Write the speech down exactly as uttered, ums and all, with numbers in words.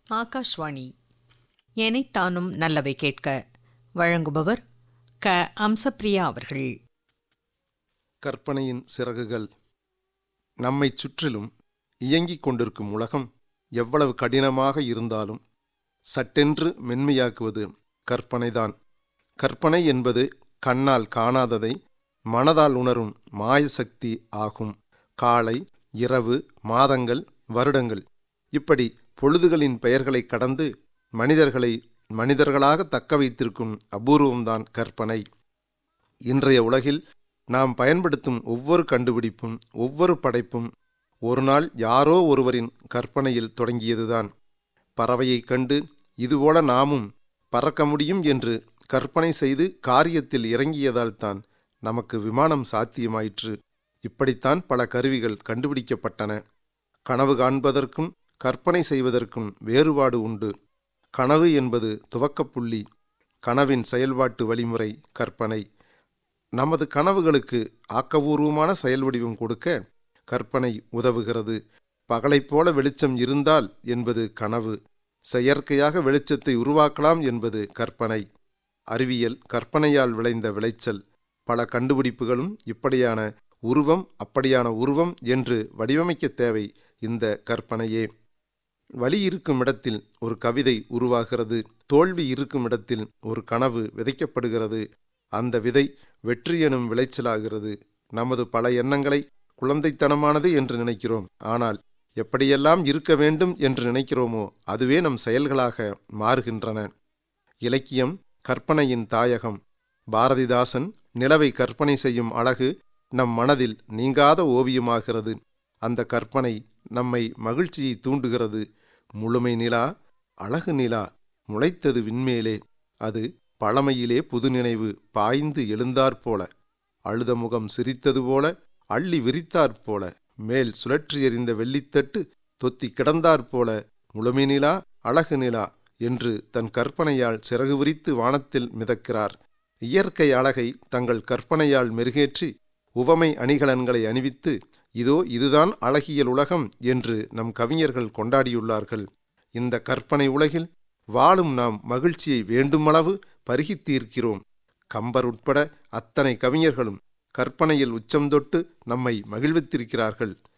ஆகாஷ்வாணி எனைத்தானும் நல்லவை கேட்க வழங்குபவர் க. அம்சப்பிரியா அவர்கள். கற்பனையின் சிறகுகள். நம்மைச் சுற்றிலும் இயங்கிக் கொண்டிருக்கும் உலகம் எவ்வளவு கடினமாக இருந்தாலும் சட்டென்று மென்மையாக்குவது கற்பனைதான். கற்பனை என்பது கண்ணால் காணாததை மனதால் உணரும் மாயசக்தி ஆகும். காலை, இரவு, மாதங்கள், வருடங்கள் இப்படி பொழுதுகளின் பெயர்களை கடந்து மனிதர்களை மனிதர்களாக தக்க வைத்திருக்கும் அபூர்வம்தான் கற்பனை. இன்றைய உலகில் நாம் பயன்படுத்தும் ஒவ்வொரு கண்டுபிடிப்பும் ஒவ்வொரு படைப்பும் ஒரு நாள் யாரோ ஒருவரின் கற்பனையில் தொடங்கியதுதான். பறவையைக் கண்டு இதுபோல நாமும் பறக்க முடியும் என்று கற்பனை செய்து காரியத்தில் இறங்கியதால் தான் நமக்கு விமானம் சாத்தியமாயிற்று. இப்படித்தான் பல கருவிகள் கண்டுபிடிக்கப்பட்டன. கனவு காண்பதற்கும் கற்பனை செய்வதற்கும் வேறுபாடு உண்டு. கனவு என்பது துவக்கப்புள்ளி, கனவின் செயல்பாட்டு வழிமுறை கற்பனை. நமது கனவுகளுக்கு ஆக்கபூர்வமான செயல் வடிவம் கொடுக்க கற்பனை உதவுகிறது. பகலைப் போல வெளிச்சம் இருந்தால் என்பது கனவு, செயற்கையாக வெளிச்சத்தை உருவாக்கலாம் என்பது கற்பனை. அறிவியல் கற்பனையால் விளைந்த விளைச்சல். பல கண்டுபிடிப்புகளும் இப்படியான உருவம் அப்படியான உருவம் என்று வடிவமைக்க தேவை இந்த கற்பனையே. வலி இருக்கும் இடத்தில் ஒரு கவிதை உருவாகிறது. தோல்வி இருக்கும் இடத்தில் ஒரு கனவு விதைக்கப்படுகிறது. அந்த விதை வெற்றி எனும் விளைச்சலாகிறது. நமது பல எண்ணங்களை குழந்தைத்தனமானது என்று நினைக்கிறோம். ஆனால் எப்படியெல்லாம் இருக்க வேண்டும் என்று நினைக்கிறோமோ அதுவே நம் செயல்களாக மாறுகின்றன. இலக்கியம் கற்பனையின் தாயகம். பாரதிதாசன் நிலவை கற்பனை செய்யும் அழகு நம் மனதில் நீங்காத ஓவியமாகிறது. அந்த கற்பனை நம்மை மகிழ்ச்சியை தூண்டுகிறது. முழுமை நிலா, அழகு நிலா முளைத்தது விண்மேலே, அது பழமையிலே புது நினைவு பாய்ந்து எழுந்தாற்போல, அழுத முகம் சிரித்தது போல அள்ளி விரித்தாற்போல, மேல் சுழற்றி எறிந்த வெள்ளித்தட்டு தொத்தி கிடந்தாற்போல, முழுமை நிலா அழகு நிலா என்று தன் கற்பனையால் சிறகு விரித்து வானத்தில் மிதக்கிறார். இயற்கை அழகை தங்கள் கற்பனையால் மெருகேற்றி உவமை அணிகலன்களை அணிவித்து இதோ இதுதான் அழகியல் உலகம் என்று நம் கவிஞர்கள் கொண்டாடியுள்ளார்கள். இந்த கற்பனை உலகில் வாழும் நாம் மகிழ்ச்சியை வேண்டுமளவு பருகித்தீர்க்கிறோம். கம்பர் உட்பட அத்தனை கவிஞர்களும் கற்பனையில் உச்சம் தொட்டு நம்மை மகிழ்வித்திருக்கிறார்கள்.